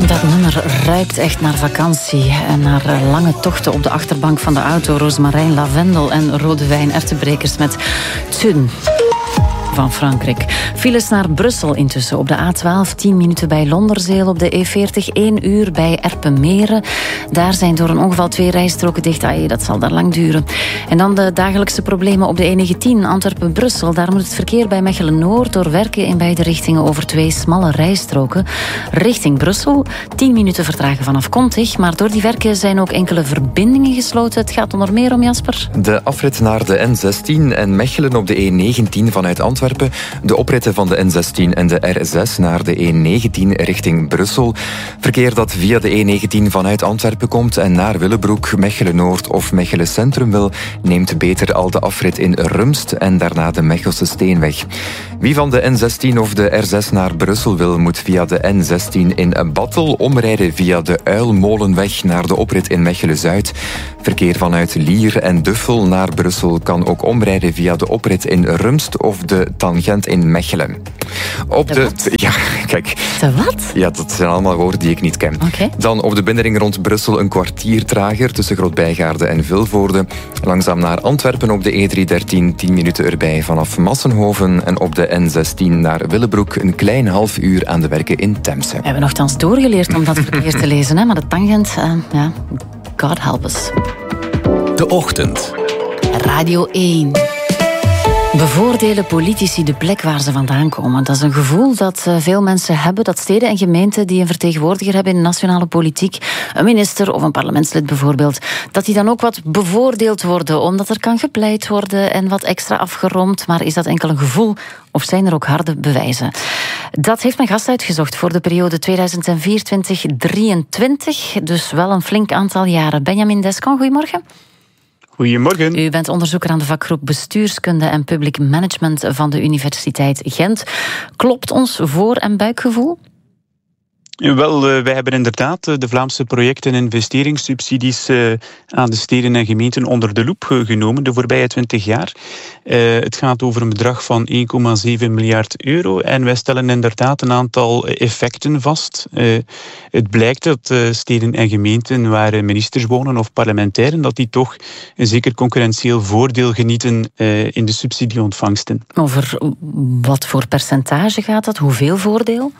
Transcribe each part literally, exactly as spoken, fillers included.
Dat nummer ruikt echt naar vakantie en naar lange tochten op de achterbank van de auto. Rozemarijn, lavendel en rode wijn, erwtenbrekers met Thun van Frankrijk. Files naar Brussel intussen op de A twaalf, tien minuten bij Londerzeel, op de E veertig, één uur bij Erpenmeren. Daar zijn door een ongeval twee rijstroken dicht. Ai, dat zal daar lang duren. En dan de dagelijkse problemen op de E negentien, Antwerpen-Brussel. Daar moet het verkeer bij Mechelen-Noord door werken in beide richtingen over twee smalle rijstroken. Richting Brussel, tien minuten vertragen vanaf Kontig, maar door die werken zijn ook enkele verbindingen gesloten. Het gaat onder meer om, Jasper. De afrit naar de N zestien en Mechelen op de E negentien vanuit Antwerpen. De opritten van de N zestien en de R zes naar de E negentien richting Brussel. Verkeer dat via de E negentien vanuit Antwerpen komt en naar Willebroek, Mechelen-Noord of Mechelen Centrum wil, neemt beter al de afrit in Rumst en daarna de Mechelse Steenweg. Wie van de N zestien of de R zes naar Brussel wil, moet via de N zestien in Battel omrijden via de Uilmolenweg naar de oprit in Mechelen-Zuid. Verkeer vanuit Lier en Duffel naar Brussel kan ook omrijden via de oprit in Rumst of de tangent in Mechelen. Op de, de ja, kijk. De wat? Ja, dat zijn allemaal woorden die ik niet ken. Okay. Dan op de binnenring rond Brussel een kwartier trager tussen Grootbijgaarde en Vilvoorde. Langzaam naar Antwerpen op de E driehonderddertien, tien minuten erbij vanaf Massenhoven. En op de N zestien naar Willebroek een klein half uur aan de werken in Temse. We hebben nogthans doorgeleerd om dat verkeer te lezen, hè? Maar de tangent, uh, ja, God help us. De Ochtend. Radio één. Bevoordelen politici de plek waar ze vandaan komen. Dat is een gevoel dat veel mensen hebben, dat steden en gemeenten die een vertegenwoordiger hebben in de nationale politiek, een minister of een parlementslid bijvoorbeeld, dat die dan ook wat bevoordeeld worden, omdat er kan gepleit worden en wat extra afgeromd. Maar is dat enkel een gevoel of zijn er ook harde bewijzen? Dat heeft mijn gast uitgezocht voor de periode tweeduizend vier tot tweeduizend drieëntwintig. Dus wel een flink aantal jaren. Benjamin Descamps, goedemorgen. Goedemorgen. U bent onderzoeker aan de vakgroep Bestuurskunde en Public Management van de Universiteit Gent. Klopt ons voor- en buikgevoel? Wel, wij hebben inderdaad de Vlaamse projecten en investeringssubsidies aan de steden en gemeenten onder de loep genomen de voorbije twintig jaar. Het gaat over een bedrag van één komma zeven miljard euro en wij stellen inderdaad een aantal effecten vast. Het blijkt dat steden en gemeenten waar ministers wonen of parlementairen, dat die toch een zeker concurrentieel voordeel genieten in de subsidieontvangsten. Over wat voor percentage gaat dat? Hoeveel voordeel?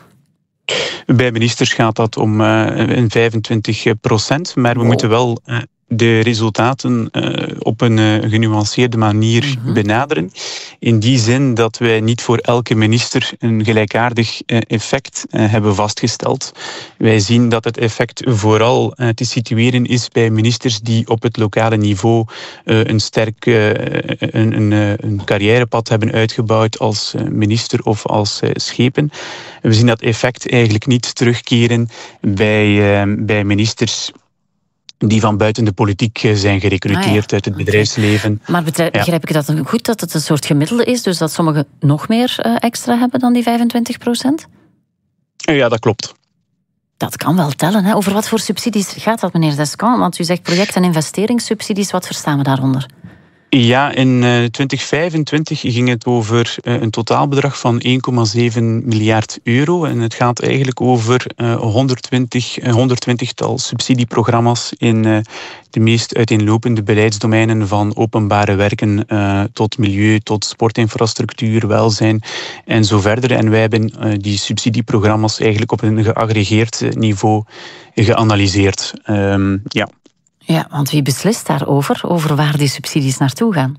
Bij ministers gaat dat om uh, een vijfentwintig procent, maar we wow. moeten wel uh, de resultaten uh, op een uh, genuanceerde manier mm-hmm. benaderen. In die zin dat wij niet voor elke minister een gelijkaardig uh, effect uh, hebben vastgesteld. Wij zien dat het effect vooral uh, te situeren is bij ministers die op het lokale niveau uh, een sterk uh, een, een, een carrièrepad hebben uitgebouwd als uh, minister of als uh, schepen. We zien dat effect eigenlijk niet terugkeren bij, uh, bij ministers die van buiten de politiek zijn gerecruiteerd ah, ja. uit het bedrijfsleven. Maar begrijp ja. ik dat dan goed, dat het een soort gemiddelde is, dus dat sommigen nog meer uh, extra hebben dan die vijfentwintig procent? Ja, dat klopt. Dat kan wel tellen, hè? Over wat voor subsidies gaat dat, meneer Descamps? Want u zegt project- en investeringssubsidies, wat verstaan we daaronder? Ja, in uh, twintig vijfentwintig ging het over uh, een totaalbedrag van één komma zeven miljard euro. En het gaat eigenlijk over uh, honderdtwintig, uh, honderdtwintigtal subsidieprogramma's in uh, de meest uiteenlopende beleidsdomeinen, van openbare werken uh, tot milieu, tot sportinfrastructuur, welzijn en zo verder. En wij hebben uh, die subsidieprogramma's eigenlijk op een geaggregeerd niveau geanalyseerd. Um, ja. Ja, want wie beslist daarover, over waar die subsidies naartoe gaan?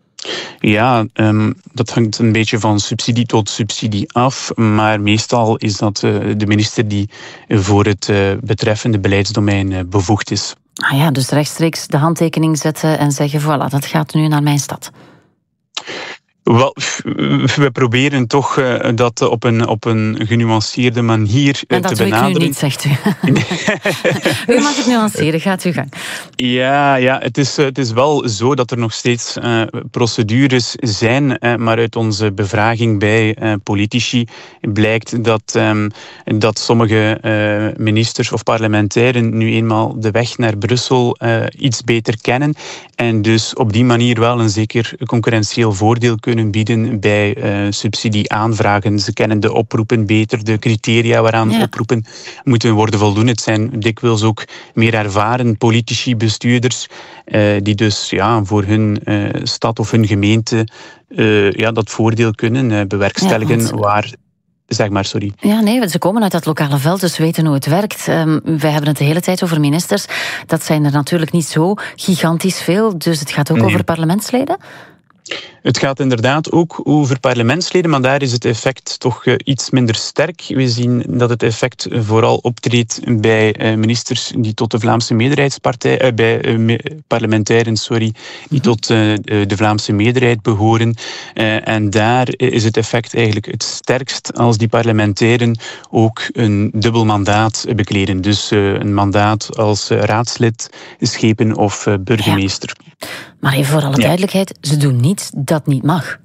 Ja, um, dat hangt een beetje van subsidie tot subsidie af, maar meestal is dat uh, de minister die voor het uh, betreffende beleidsdomein uh, bevoegd is. Ah ja, dus rechtstreeks de handtekening zetten en zeggen, voilà, dat gaat nu naar mijn stad. Wel, we proberen toch uh, dat op een, op een genuanceerde manier uh, te benaderen. En dat doe ik nu niet, zegt u. U mag het nuanceren, gaat u gang. Ja, ja het, is, het is wel zo dat er nog steeds uh, procedures zijn, uh, maar uit onze bevraging bij uh, politici blijkt dat, um, dat sommige uh, ministers of parlementairen nu eenmaal de weg naar Brussel uh, iets beter kennen en dus op die manier wel een zeker concurrentieel voordeel kunnen kunnen bieden bij uh, subsidieaanvragen. Ze kennen de oproepen beter, de criteria waaraan ja. oproepen moeten worden voldoen. Het zijn dikwijls ook meer ervaren politici, bestuurders, uh, die dus ja, voor hun uh, stad of hun gemeente uh, ja, dat voordeel kunnen uh, bewerkstelligen ja, waar... Zeg maar, sorry. Ja, nee, ze komen uit dat lokale veld, dus weten hoe het werkt. Um, wij hebben het de hele tijd over ministers. Dat zijn er natuurlijk niet zo gigantisch veel, dus het gaat ook nee. over parlementsleden? Het gaat inderdaad ook over parlementsleden, maar daar is het effect toch uh, iets minder sterk. We zien dat het effect vooral optreedt bij uh, ministers die tot de Vlaamse meerderheidspartij, uh, bij uh, me, parlementairen, sorry, die tot uh, de Vlaamse meerderheid behoren. Uh, en daar is het effect eigenlijk het sterkst als die parlementairen ook een dubbel mandaat bekleden. Dus uh, een mandaat als uh, raadslid, schepen of uh, burgemeester. Ja. Maar even voor alle duidelijkheid, ja. ze doen niets dat niet mag.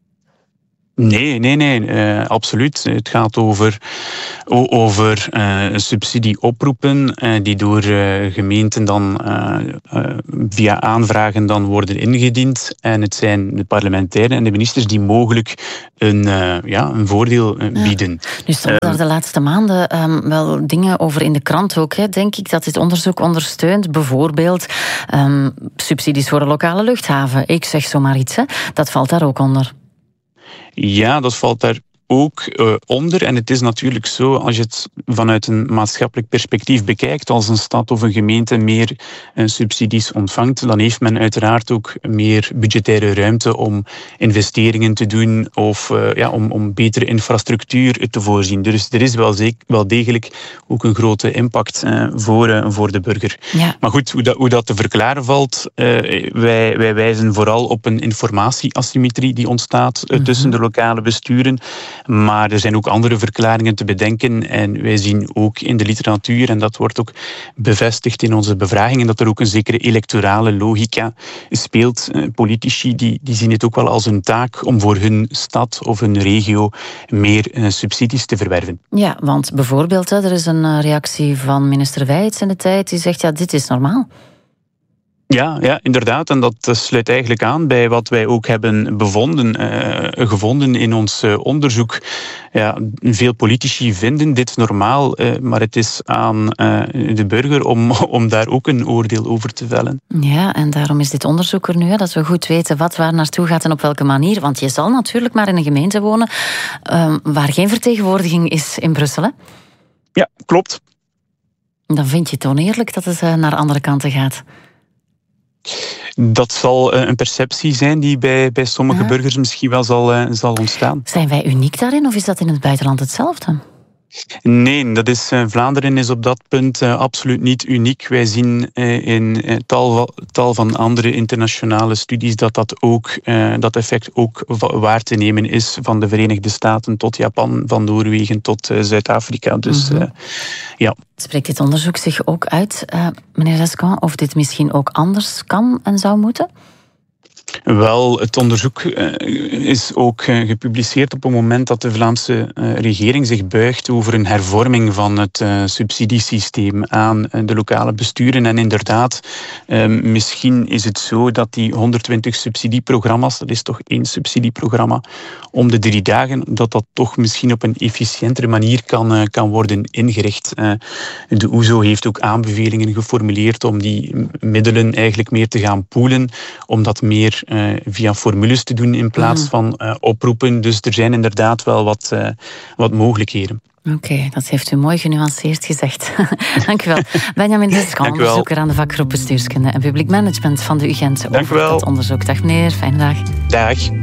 Nee, nee, nee, uh, absoluut. Het gaat over, over uh, subsidieoproepen uh, die door uh, gemeenten dan uh, uh, via aanvragen dan worden ingediend. En het zijn de parlementairen en de ministers die mogelijk een, uh, ja, een voordeel uh, bieden. Ja. Nu stonden uh, daar de laatste maanden um, wel dingen over in de krant ook, hè, denk ik, dat dit onderzoek ondersteunt. Bijvoorbeeld um, subsidies voor een lokale luchthaven. Ik zeg zomaar iets, hè. Dat valt daar ook onder. Ja, dat valt daar ook uh, onder. En het is natuurlijk zo, als je het vanuit een maatschappelijk perspectief bekijkt, als een stad of een gemeente meer uh, subsidies ontvangt, dan heeft men uiteraard ook meer budgettaire ruimte om investeringen te doen of uh, ja, om, om betere infrastructuur te voorzien. Dus er is wel, zeker, wel degelijk ook een grote impact uh, voor, uh, voor de burger. Ja. Maar goed, hoe dat, hoe dat te verklaren valt, uh, wij, wij wijzen vooral op een informatieasymmetrie die ontstaat uh, mm-hmm. tussen de lokale besturen. Maar er zijn ook andere verklaringen te bedenken. En wij zien ook in de literatuur, en dat wordt ook bevestigd in onze bevragingen, dat er ook een zekere electorale logica speelt. Politici die, die zien het ook wel als een taak om voor hun stad of hun regio meer uh, subsidies te verwerven. Ja, want bijvoorbeeld, hè, er is een reactie van minister Wijts in de tijd die zegt, ja, dit is normaal. Ja, ja, inderdaad. En dat sluit eigenlijk aan bij wat wij ook hebben bevonden, uh, gevonden in ons uh, onderzoek. Ja, veel politici vinden dit normaal, uh, maar het is aan uh, de burger om, om daar ook een oordeel over te vellen. Ja, en daarom is dit onderzoek er nu, hè, dat we goed weten wat waar naartoe gaat en op welke manier. Want je zal natuurlijk maar in een gemeente wonen uh, waar geen vertegenwoordiging is in Brussel, hè? Ja, klopt. Dan vind je het oneerlijk dat het uh, naar andere kanten gaat. Dat zal een perceptie zijn die bij, bij sommige ja. burgers misschien wel zal, uh, zal ontstaan. Zijn wij uniek daarin of is dat in het buitenland hetzelfde? Nee, dat is, uh, Vlaanderen is op dat punt uh, absoluut niet uniek. Wij zien uh, in uh, tal, tal van andere internationale studies dat dat, ook, uh, dat effect ook waar te nemen is, van de Verenigde Staten tot Japan, van Noorwegen tot uh, Zuid-Afrika. Dus mm-hmm. uh, ja. Spreekt dit onderzoek zich ook uit, uh, meneer Lescan, of dit misschien ook anders kan en zou moeten? Wel, het onderzoek uh, is ook uh, gepubliceerd op een moment dat de Vlaamse uh, regering zich buigt over een hervorming van het uh, subsidiesysteem aan uh, de lokale besturen. En inderdaad, uh, misschien is het zo dat die honderdtwintig subsidieprogramma's, dat is toch één subsidieprogramma om de drie dagen, dat dat toch misschien op een efficiëntere manier kan, uh, kan worden ingericht. Uh, de O E S O heeft ook aanbevelingen geformuleerd om die middelen eigenlijk meer te gaan poolen, om dat meer Uh, via formules te doen in plaats mm. van uh, oproepen. Dus er zijn inderdaad wel wat, uh, wat mogelijkheden. Oké, okay, dat heeft u mooi genuanceerd gezegd. Dank u wel. Benjamin Lescan, onderzoeker aan de vakgroep Bestuurskunde en Publiek Management van de U Gent over dat onderzoek. Dag meneer, fijne dag. Dag.